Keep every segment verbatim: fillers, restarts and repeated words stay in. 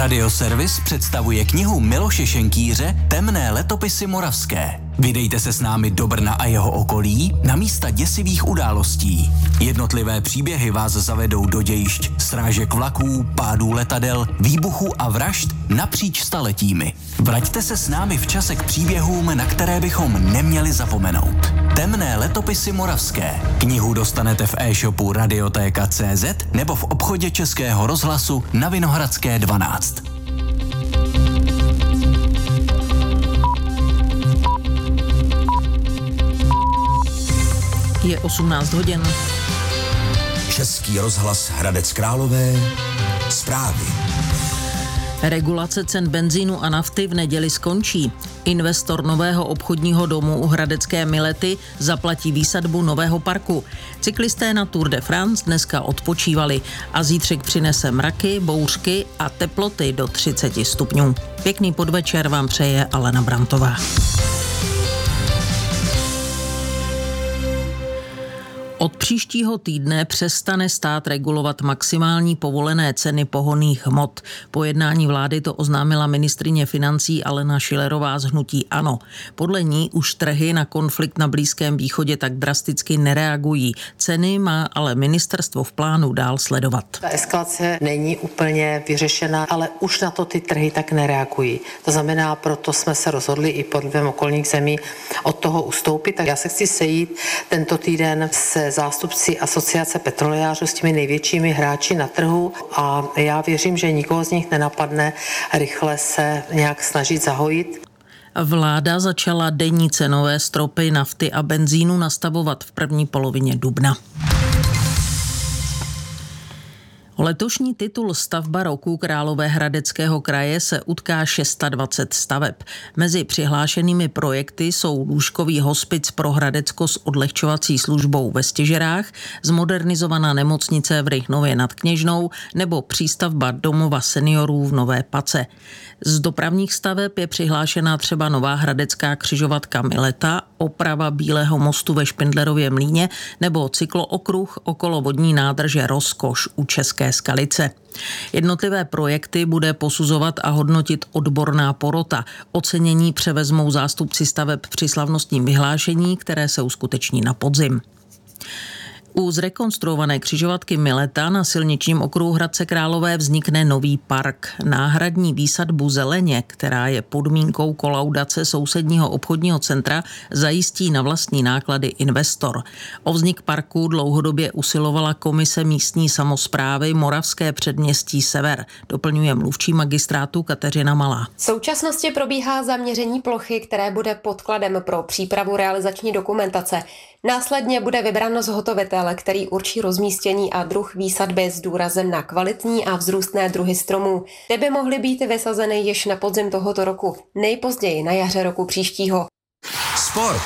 Radioservis představuje knihu Miloše Šenkýře Temné letopisy moravské. Vydejte se s námi do Brna a jeho okolí na místa děsivých událostí. Jednotlivé příběhy vás zavedou do dějišť srážek vlaků, pádů letadel, výbuchů a vražd napříč staletími. Vraťte se s námi v čase k příběhům, na které bychom neměli zapomenout. Temné letopisy moravské. Knihu dostanete v e-shopu Radiotéka tečka cé zet nebo v obchodě Českého rozhlasu na Vinohradské dvanáct. Je osmnáct hodin. Český rozhlas Hradec Králové. Zprávy. Regulace cen benzínu a nafty v neděli skončí. Investor nového obchodního domu u hradecké Milety zaplatí výsadbu nového parku. Cyklisté na Tour de France dneska odpočívali a zítřek přinese mraky, bouřky a teploty do třicet stupňů. Pěkný podvečer vám přeje Alena Brantová. Od příštího týdne přestane stát regulovat maximální povolené ceny pohonných hmot. Po jednání vlády to oznámila ministryně financí Alena Schillerová z hnutí ANO. Podle ní už trhy na konflikt na Blízkém východě tak drasticky nereagují. Ceny má ale ministerstvo v plánu dál sledovat. Ta eskalace není úplně vyřešena, ale už na to ty trhy tak nereagují. To znamená, proto jsme se rozhodli i pod vlivem okolních zemí od toho ustoupit. Tak já se chci sejít tento týden se zástupci asociace petrolejářů s těmi největšími hráči na trhu a já věřím, že nikoho z nich nenapadne rychle se nějak snažit zahojit. Vláda začala denní cenové stropy nafty a benzínu nastavovat v první polovině dubna. Letošní titul Stavba roku Královéhradeckého kraje se utká dvacet šest staveb. Mezi přihlášenými projekty jsou lůžkový hospic pro Hradecko s odlehčovací službou ve Stěžerách, zmodernizovaná nemocnice v Rychnově nad Kněžnou nebo přístavba domova seniorů v Nové Pace. Z dopravních staveb je přihlášená třeba nová hradecká křižovatka Mileta, oprava Bílého mostu ve Špindlerově mlýně nebo cyklookruh okolo vodní nádrže Rozkoš u České Skalice. Jednotlivé projekty bude posuzovat a hodnotit odborná porota. Ocenění převezmou zástupci staveb při slavnostním vyhlášení, které se uskuteční na podzim. U zrekonstruované křižovatky Mileta na silničním okruhu Hradce Králové vznikne nový park. Náhradní výsadbu zeleně, která je podmínkou kolaudace sousedního obchodního centra, zajistí na vlastní náklady investor. O vznik parku dlouhodobě usilovala komise místní samosprávy Moravské předměstí Sever, doplňuje mluvčí magistrátu Kateřina Malá. V současnosti probíhá zaměření plochy, které bude podkladem pro přípravu realizační dokumentace. Následně bude vybrán zhotovitel, který určí rozmístění a druh výsadby s důrazem na kvalitní a vzrůstné druhy stromů, kde by mohly být vysazeny již na podzim tohoto roku, nejpozději na jaře roku příštího. Sport.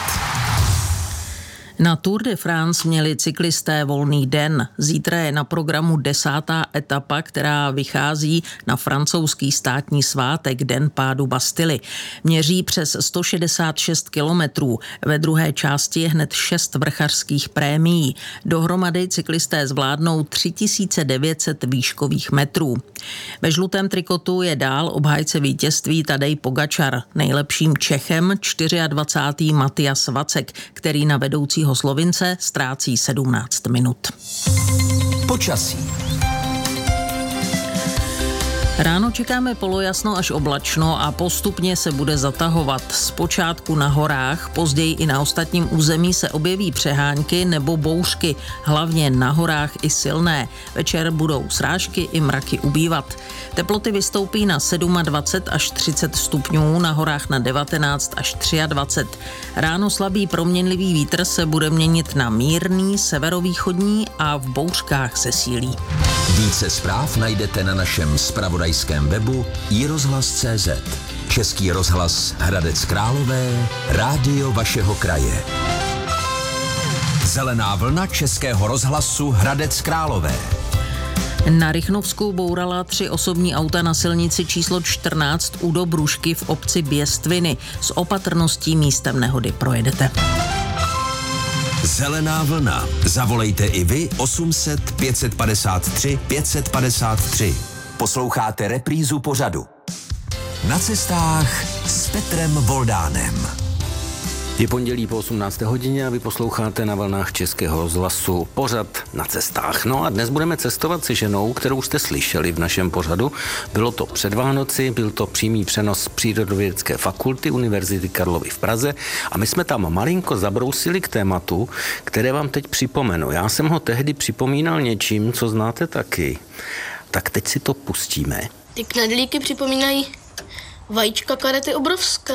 Na Tour de France měli cyklisté volný den. Zítra je na programu desátá etapa, která vychází na francouzský státní svátek Den pádu Bastily. Měří přes sto šedesát šest kilometrů. Ve druhé části je hned šest vrchařských prémií. Dohromady cyklisté zvládnou tři tisíce devět set výškových metrů. Ve žlutém trikotu je dál obhájce vítězství Tadej Pogačar. Nejlepším Čechem dvacátý čtvrtý Matias Vacek, který na vedoucí Slovince ztrácí sedmnáct minut. Počasí. Ráno čekáme polojasno až oblačno a postupně se bude zatahovat. Zpočátku na horách, později i na ostatním území se objeví přehánky nebo bouřky, hlavně na horách i silné. Večer budou srážky i mraky ubývat. Teploty vystoupí na dvacet sedm až třicet stupňů, na horách na devatenáct až dvacet tři. Ráno slabý proměnlivý vítr se bude měnit na mírný, severovýchodní a v bouřkách zesílí. Více zpráv najdete na našem zpravodajském webu i rozhlas tečka cé zet. Český rozhlas Hradec Králové, rádio vašeho kraje. Zelená vlna Českého rozhlasu Hradec Králové. Na Rychnovsku bourala tři osobní auta na silnici číslo čtrnáct u Dobrušky v obci Běstviny. S opatrností místem nehody projedete. Zelená vlna. Zavolejte i vy osm set pět set padesát tři pět set padesát tři. Posloucháte reprízu pořadu. Na cestách s Petrem Voldánem. Je pondělí po osmnácté hodině a vy posloucháte na vlnách Českého rozhlasu pořad Na cestách. No a dnes budeme cestovat se ženou, kterou jste slyšeli v našem pořadu. Bylo to před Vánoci, byl to přímý přenos z Přírodovědecké fakulty Univerzity Karlovy v Praze a my jsme tam malinko zabrousili k tématu, které vám teď připomenu. Já jsem ho tehdy připomínal něčím, co znáte taky. Tak teď si to pustíme. Ty knedlíky připomínají vajíčka Karety Obrovské.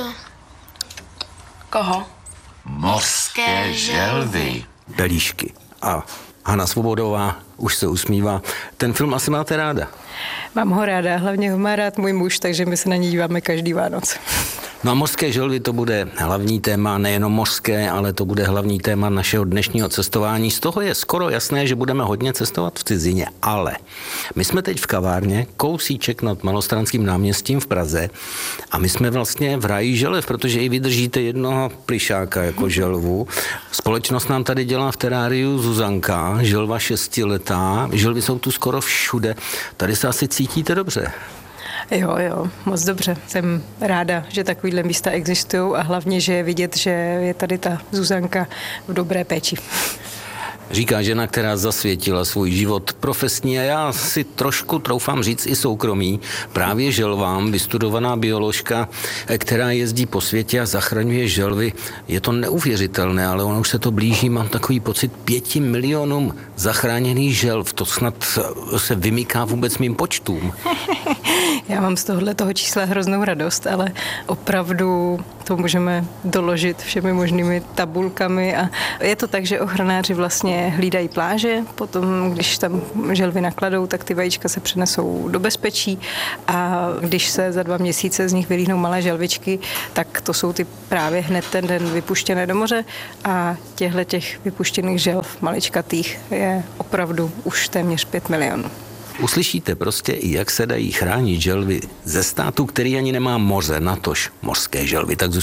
Koho? Mořské želvy. Pelíšky. A Hana Svobodová už se usmívá. Ten film asi máte ráda? Mám ho ráda, hlavně ho má rád můj muž, takže my se na něj díváme každý Vánoc. No a mořské želvy to bude hlavní téma, nejenom mořské, ale to bude hlavní téma našeho dnešního cestování. Z toho je skoro jasné, že budeme hodně cestovat v cizině, ale my jsme teď v kavárně, kousíček nad Malostranským náměstím v Praze a my jsme vlastně v ráji želev, protože i vydržíte jednoho plišáka jako želvu. Společnost nám tady dělá v teráriu Zuzanka, želva šestiletá, želvy jsou tu skoro všude. Tady se asi cítíte dobře. Jo, jo, moc dobře. Jsem ráda, že takovýhle místa existují a hlavně, že je vidět, že je tady ta Zuzanka v dobré péči. Říká žena, která zasvětila svůj život profesní a já si trošku troufám říct i soukromí. Právě želvám, vystudovaná bioložka, která jezdí po světě a zachraňuje želvy. Je to neuvěřitelné, ale ono už se to blíží, mám takový pocit, pěti milionům zachráněných želv. To snad se vymyká vůbec mým počtům. Já mám z tohohle toho čísla hroznou radost, ale opravdu to můžeme doložit všemi možnými tabulkami a je to tak, že ochranáři vlastně hlídají pláže, potom když tam želvy nakladou, tak ty vajíčka se přenesou do bezpečí a když se za dva měsíce z nich vylíhnou malé želvičky, tak to jsou ty právě hned ten den vypuštěné do moře a těchto těch vypuštěných želv maličkatých je opravdu už téměř pět milionů. Uslyšíte prostě i jak se dají chránit želvy ze státu, který ani nemá moře, natož mořské želvy. Tak